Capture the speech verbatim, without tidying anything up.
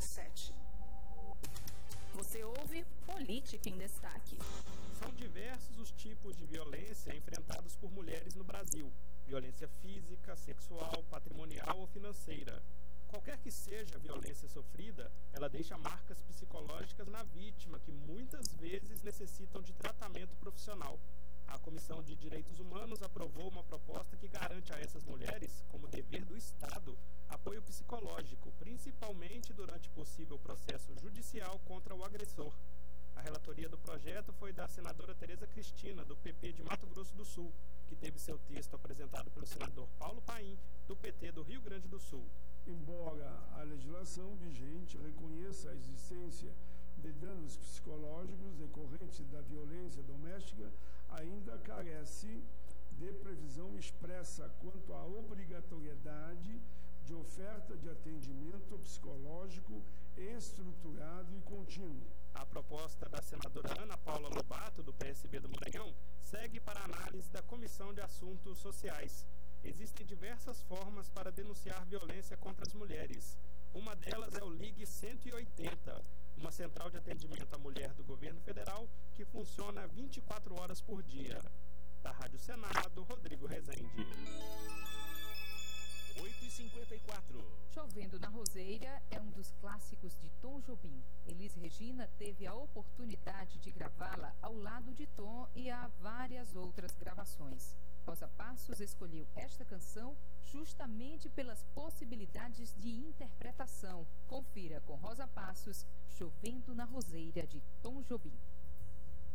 dezessete. Você ouve Política em Destaque. São diversos os tipos de violência enfrentados por mulheres no Brasil. Violência física, sexual, patrimonial ou financeira. Qualquer que seja a violência sofrida, ela deixa marcas psicológicas na vítima, que muitas vezes necessitam de tratamento profissional. A Comissão de Direitos Humanos aprovou uma proposta que garante a essas mulheres, como dever do Estado, apoio psicológico, principalmente durante possível processo judicial contra o agressor. A relatoria do projeto foi da senadora Tereza Cristina, do P P de Mato Grosso do Sul, que teve seu texto apresentado pelo senador Paulo Paim, do P T do Rio Grande do Sul. Embora a legislação vigente reconheça a existência de danos psicológicos decorrentes da violência doméstica, ainda carece de previsão expressa quanto à obrigatoriedade de oferta de atendimento psicológico estruturado e contínuo. A proposta da senadora Ana Paula Lobato, do P S B do Maranhão, segue para análise da Comissão de Assuntos Sociais. Existem diversas formas para denunciar violência contra as mulheres. Uma delas é o Ligue cento e oitenta, uma central de atendimento à mulher do governo federal que funciona vinte e quatro horas por dia. Da Rádio Senado, Rodrigo Rezende. oito e cinquenta e quatro. Chovendo na Roseira é um dos clássicos de Tom Jobim. Elis Regina teve a oportunidade de gravá-la ao lado de Tom e há várias outras gravações. Rosa Passos escolheu esta canção justamente pelas possibilidades de interpretação. Confira com Rosa Passos, Chovendo na Roseira de Tom Jobim.